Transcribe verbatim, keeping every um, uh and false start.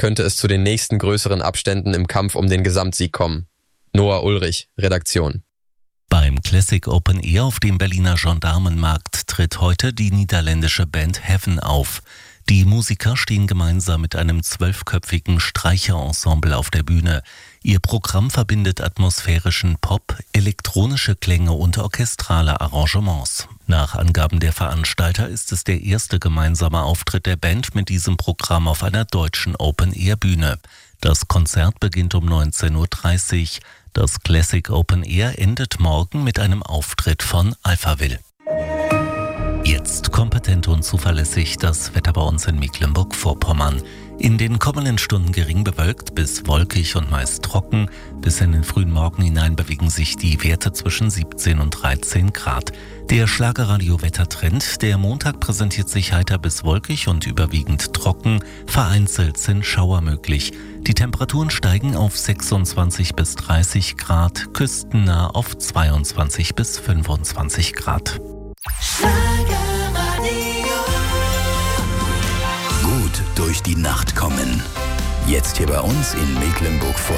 könnte es zu den nächsten größeren Abständen im Kampf um den Gesamtsieg kommen. Noah Ulrich, Redaktion. Beim Classic Open Air auf dem Berliner Gendarmenmarkt tritt heute die niederländische Band Heaven auf. Die Musiker stehen gemeinsam mit einem zwölfköpfigen Streicherensemble auf der Bühne. Ihr Programm verbindet atmosphärischen Pop, elektronische Klänge und orchestrale Arrangements. Nach Angaben der Veranstalter ist es der erste gemeinsame Auftritt der Band mit diesem Programm auf einer deutschen Open-Air-Bühne. Das Konzert beginnt um neunzehn Uhr dreißig. Das Classic Open Air endet morgen mit einem Auftritt von Alphaville. Jetzt kompetent und zuverlässig das Wetter bei uns in Mecklenburg-Vorpommern. In den kommenden Stunden gering bewölkt bis wolkig und meist trocken. Bis in den frühen Morgen hinein bewegen sich die Werte zwischen siebzehn und dreizehn Grad. Der Schlagerradio-Wettertrend, der Montag präsentiert sich heiter bis wolkig und überwiegend trocken. Vereinzelt sind Schauer möglich. Die Temperaturen steigen auf sechsundzwanzig bis dreißig Grad, küstennah auf zweiundzwanzig bis fünfundzwanzig Grad. Gut durch die Nacht kommen. Jetzt hier bei uns in Mecklenburg-Vorpommern.